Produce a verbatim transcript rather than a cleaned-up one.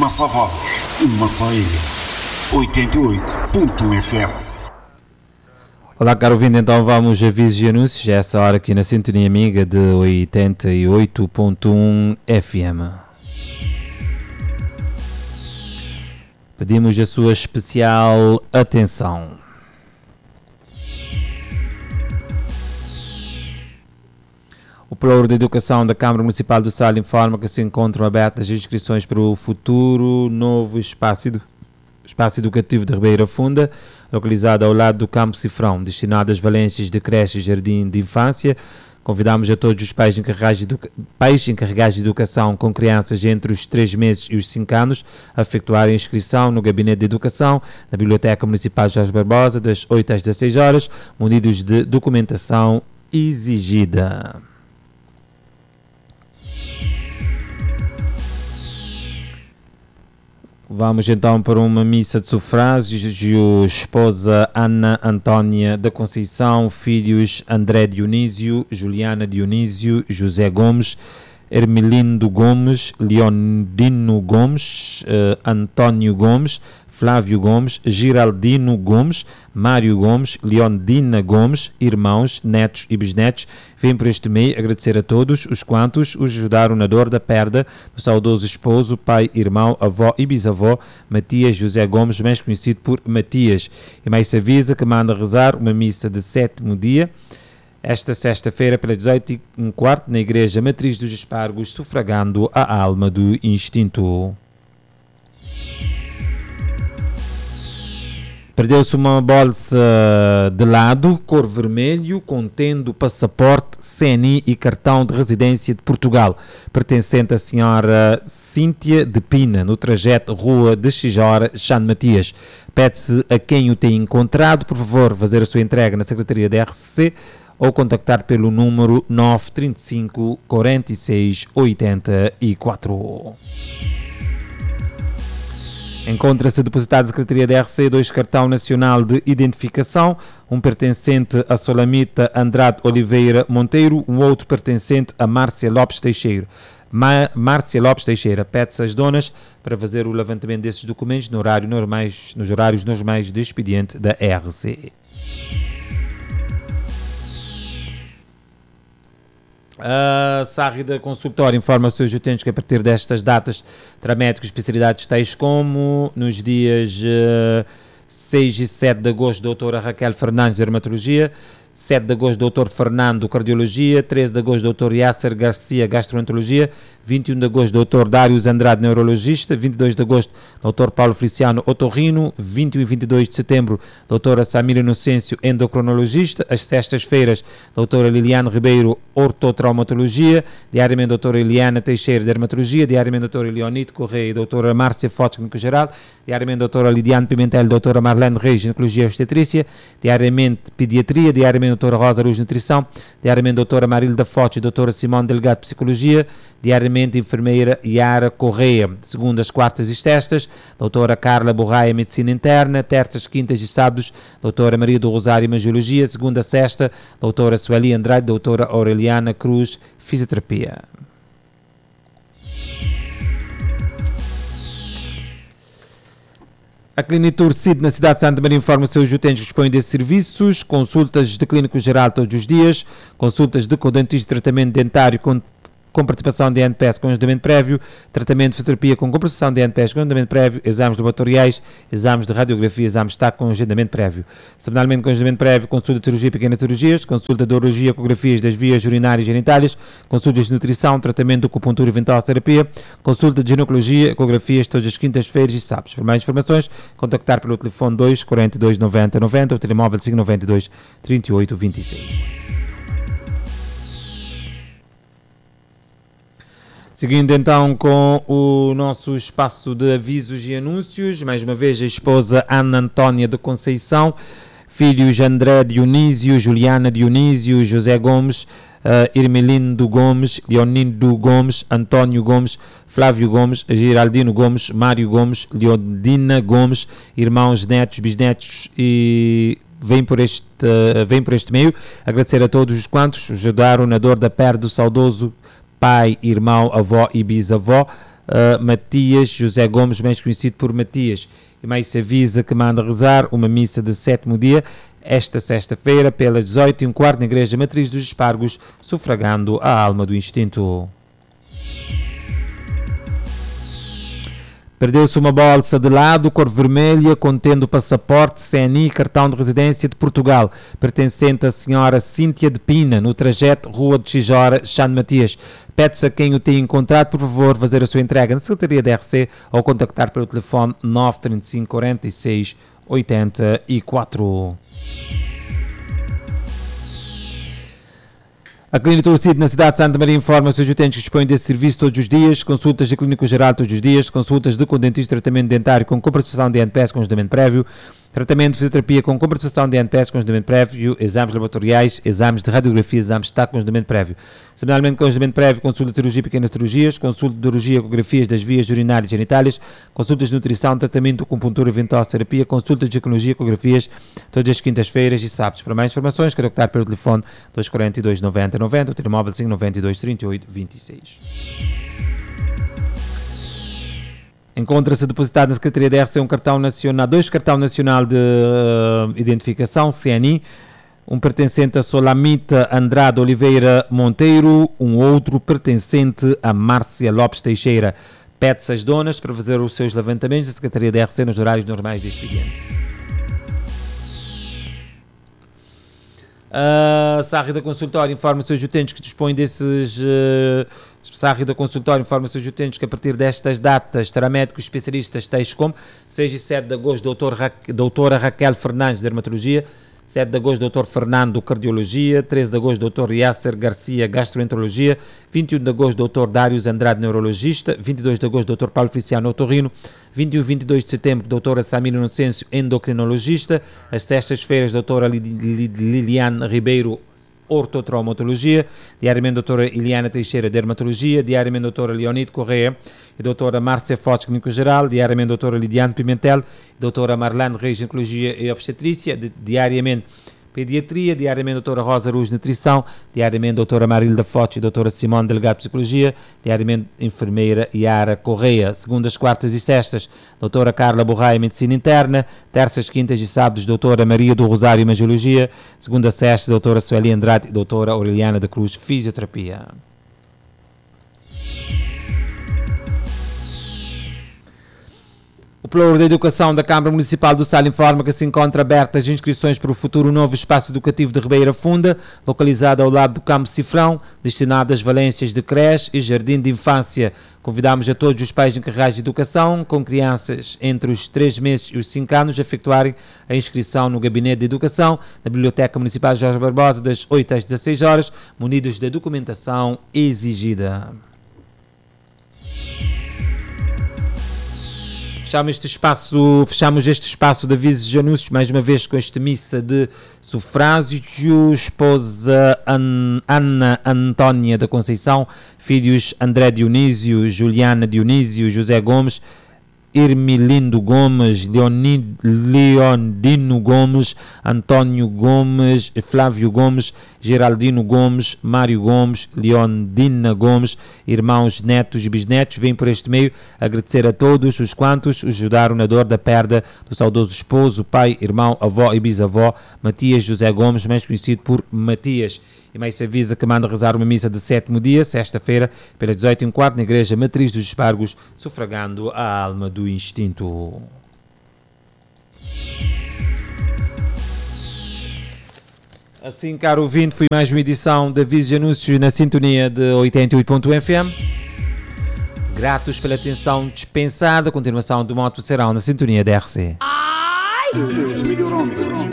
Massavalos, uma só ilha. oitenta e oito ponto um F M. Olá, caro ouvinte, então vamos a avisos e anúncios, a essa hora aqui na Sintonia Amiga de oitenta e oito ponto um F M. Pedimos a sua especial atenção. O Pluro de Educação da Câmara Municipal do Sal informa que se encontram abertas as inscrições para o futuro novo espaço, edu- espaço educativo de Ribeira Funda, localizado ao lado do Campo Cifrão, destinado às valências de creche e jardim de infância. Convidamos a todos os pais encarregados de, educa- pais encarregados de educação com crianças entre os três meses e os cinco anos a efetuarem a inscrição no Gabinete de Educação, na Biblioteca Municipal Jorge Barbosa, das oito às dezesseis horas, munidos de documentação exigida. Vamos então para uma missa de sufrágio. Esposa Ana Antônia da Conceição, filhos André Dionísio, Juliana Dionísio, José Gomes, Hermelindo Gomes, Leondino Gomes, uh, Antônio Gomes, Flávio Gomes, Giraldino Gomes, Mário Gomes, Leondina Gomes, irmãos, netos e bisnetos. Vem por este meio agradecer a todos os quantos os ajudaram na dor da perda do saudoso esposo, pai, irmão, avó e bisavó Matias José Gomes, mais conhecido por Matias. E mais se avisa que manda rezar uma missa de sétimo dia, esta sexta-feira, pelas dezoito e um quarto, na Igreja Matriz dos Espargos, sufragando a alma do instinto. Perdeu-se uma bolsa de lado, cor vermelho, contendo passaporte, C N I e cartão de residência de Portugal, pertencente à senhora Cíntia de Pina, no trajeto Rua de Xijora, Xan Matias. Pede-se a quem o tem encontrado, por favor, fazer a sua entrega na Secretaria da R C ou contactar pelo número nove três cinco, quarenta e seis, oitenta e quatro. Encontra-se depositado na Secretaria da R C dois cartão nacional de identificação, um pertencente a Solamita Andrade Oliveira Monteiro, um outro pertencente a Márcia Lopes Teixeira. Ma- Márcia Lopes Teixeira pede-se às donas para fazer o levantamento desses documentos no horário normais, nos horários normais de expediente da R C. A Sárrida Consultório informa aos seus utentes que a partir destas datas terá médicos especialidades tais como nos dias uh, seis e sete de agosto, doutora Raquel Fernandes, Dermatologia, sete de agosto, doutor Fernando, Cardiologia, treze de agosto, doutor Yasser Garcia, Gastroenterologia, vinte e um de agosto, doutor Dários Andrade, Neurologista, vinte e dois de agosto, doutor Paulo Feliciano, Otorrino, vinte e um e vinte e dois de setembro, doutora Samira Inocêncio, Endocrinologista, às sextas-feiras, doutora Liliane Ribeiro, Ortotraumatologia, diariamente doutora Eliana Teixeira, Dermatologia, diariamente doutora Leonite Correia e doutora Márcia Fotes, Clínico Geral, diariamente doutora Lidiane Pimentel, doutora Marlene Reis, Ginecologia e Obstetrícia, diariamente Pediatria, diariamente doutora Rosa Luz, Nutrição, diariamente doutora Marilda Fotes e doutora Simone Delgado, Psicologia, diariamente enfermeira Yara Correia, segundas, quartas e sextas, doutora Carla Borraia, Medicina Interna, terças, quintas e sábados, doutora Maria do Rosário, Imagiologia, segunda, sexta, doutora Sueli Andrade, doutora Aureliana Cruz, Fisioterapia. A Clinitur Cid, na cidade de Santa Maria, informa os seus utentes que dispõem desses serviços: consultas de clínico geral todos os dias, consultas de dentista, tratamento dentário com com participação de N P S com agendamento prévio, tratamento de fisioterapia com compensação de N P S com agendamento prévio, exames laboratoriais, exames de radiografia, exames de taco com agendamento prévio. Semanalmente com agendamento prévio, consulta de cirurgia e pequenas cirurgias, consulta de urologia, ecografias das vias urinárias e genitálias, consultas de nutrição, tratamento de acupuntura e ventosa-terapia, consulta de ginecologia, ecografias todas as quintas-feiras e sábados. Para mais informações, contactar pelo telefone dois, quarenta e dois, noventa, noventa ou telemóvel cinco nove dois, trinta e oito, vinte e seis. Seguindo então com o nosso espaço de avisos e anúncios, mais uma vez a esposa Ana Antônia da Conceição, filhos André Dionísio, Juliana Dionísio, José Gomes, uh, Irmelindo Gomes, Leonindo Gomes, Antônio Gomes, Flávio Gomes, Giraldino Gomes, Mário Gomes, Leondina Gomes, irmãos, netos, bisnetos e... Vem por, este, vem por este meio agradecer a todos os quantos ajudaram na dor da perda do saudoso pai, irmão, avó e bisavó uh, Matias José Gomes, mais conhecido por Matias. E mais se avisa que manda rezar uma missa de sétimo dia, esta sexta-feira, pelas dezoito e um quarto, na Igreja Matriz dos Espargos, sufragando a alma do instinto. Perdeu-se uma bolsa de lado, cor vermelha, contendo passaporte, C N I e cartão de residência de Portugal, pertencente à senhora Cíntia de Pina, no trajeto Rua de Chijora, Chão de Matias. Pede-se a quem o tenha encontrado, por favor, fazer a sua entrega na Secretaria da R C ou contactar pelo telefone nove três cinco, quarenta e seis, oitenta e quatro. A Clínica Torcida na cidade de Santa Maria informa os seus utentes que dispõem desse serviço todos os dias, consultas de clínico geral todos os dias, consultas de com dentista, tratamento dentário com compensação de N P S com agendamento prévio, tratamento de fisioterapia com compensação de N P S com agendamento prévio, exames laboratoriais, exames de radiografia, exames de taco com agendamento prévio. Semanalmente com agendamento prévio, consulta de cirurgia e pequenas cirurgias, consulta de urologia, ecografias das vias urinárias e genitálias, consultas de nutrição, tratamento com acupuntura, ventosa, terapia, consultas de ecologia, ecografias, todas as quintas-feiras e sábados. Para mais informações, quero optar pelo telefone dois quarenta e dois, noventa, noventa, o telemóvel cinco noventa e dois, trinta e oito, vinte e seis. Encontra-se depositado na Secretaria da R C um cartão nacional, dois cartão nacional de uh, identificação, C N I, um pertencente a Solamita Andrade Oliveira Monteiro, um outro pertencente a Márcia Lopes Teixeira. Pede-se às donas para fazer os seus levantamentos da Secretaria da R C nos horários normais de expediente. A uh, Sarri da Consultório informa os seus utentes que dispõem desses... Uh, Sarri da Consultório informa os seus utentes que a partir destas datas terá médicos especialistas tais como seis e sete de agosto, doutor Ra- doutora Raquel Fernandes, Dermatologia, sete de agosto, doutor Fernando, Cardiologia, treze de agosto, doutor Yasser Garcia, Gastroenterologia, vinte e um de agosto, doutor Dários Andrade, Neurologista, vinte e dois de agosto, doutor Paulo Feliciano, Otorrino, vinte e um e vinte e dois de setembro, doutora Samira Inocêncio, Endocrinologista, às sextas-feiras, doutora Liliane Ribeiro, Ortotraumatologia, diariamente doutora Iliana Teixeira, Dermatologia, diariamente doutora Leonide Correia e doutora Márcia Fotes, Clínico Geral, diariamente doutora Lidiane Pimentel, doutora Marlane Reis, Ginecologia e Obstetrícia, diariamente Pediatria, diariamente doutora Rosa Ruz, Nutrição, diariamente doutora Marilda Fotes e doutora Simone Delegado Psicologia, diariamente enfermeira Yara Correia, segundas, quartas e sextas, doutora Carla Borraia, Medicina Interna, terças, quintas e sábados, doutora Maria do Rosário, Imagiologia, segunda, sexta, doutora Sueli Andrade e doutora Aureliana da Cruz, Fisioterapia. O Pluro da Educação da Câmara Municipal do Sal informa que se encontra abertas as inscrições para o futuro novo espaço educativo de Ribeira Funda, localizado ao lado do Campo Cifrão, destinado às valências de creche e jardim de infância. Convidamos a todos os pais encarregados de educação, com crianças entre os três meses e os cinco anos, a efetuarem a inscrição no Gabinete de Educação, na Biblioteca Municipal Jorge Barbosa, das oito às dezasseis horas, munidos da documentação exigida. Fechamos este espaço, fechamos este espaço de avisos e anúncios, mais uma vez com esta missa de sufrágio, esposa An, Ana Antónia da Conceição, filhos André Dionísio, Juliana Dionísio, José Gomes, Irmilindo Gomes, Leonid, Leondino Gomes, António Gomes, Flávio Gomes, Geraldino Gomes, Mário Gomes, Leondina Gomes, irmãos, netos e bisnetos, vêm por este meio agradecer a todos os quantos ajudaram na dor da perda do saudoso esposo, pai, irmão, avó e bisavó, Matias José Gomes, mais conhecido por Matias. E mais se avisa que manda rezar uma missa de sétimo dia, sexta-feira, pelas dezoito e um quarto, na Igreja Matriz dos Espargos, sufragando a alma do instinto. Assim, caro ouvinte, foi mais uma edição de Avisos e Anúncios na sintonia de oitenta e oito ponto um F M. Gratos pela atenção dispensada. A continuação do Moto Serão na sintonia da R C. Deus melhorando.